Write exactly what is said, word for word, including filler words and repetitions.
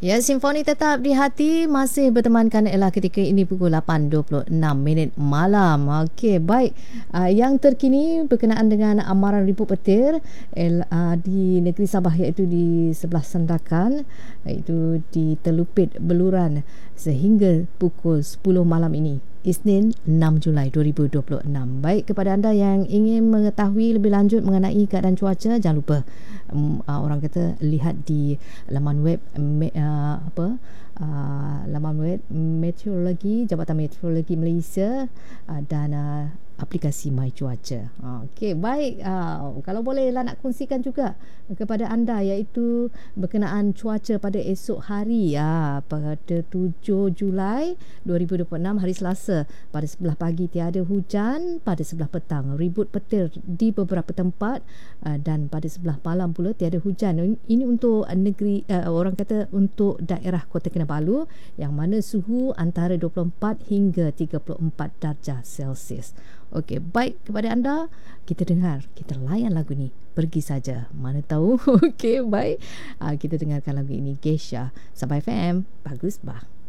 Ya, simfoni tetap di hati masih bertemankan Ella ketika ini pukul lapan dua puluh enam minit malam. Okey, baik. Uh, yang terkini berkenaan dengan amaran ribut petir El, uh, di negeri Sabah, iaitu di sebelah Sandakan, iaitu di Telupit Beluran sehingga pukul sepuluh malam ini, Isnin enam Julai dua ribu dua puluh enam. Baik, kepada anda yang ingin mengetahui lebih lanjut mengenai keadaan cuaca, jangan lupa um, uh, orang kata lihat di laman web me, uh, apa uh, laman web meteorologi, Jabatan Meteorologi Malaysia, uh, dan uh, aplikasi My Cuaca. Okey, baik. Uh, kalau boleh lah nak kongsikan juga kepada anda, iaitu berkenaan cuaca pada esok hari, ya, pada tujuh Julai dua ribu dua puluh enam, hari Selasa. Pada sebelah pagi tiada hujan, pada sebelah petang ribut petir di beberapa tempat, uh, dan pada sebelah malam pula tiada hujan. Ini untuk negeri, uh, orang kata untuk daerah Kota Kinabalu, yang mana suhu antara dua puluh empat hingga tiga puluh empat darjah Celsius. Okey, baik, kepada anda kita dengar, kita layan lagu ni, Pergi Saja, mana tahu. Okey, baik. Uh, kita dengarkan lagu ini, Geisha, Sabah F M, bagus bah.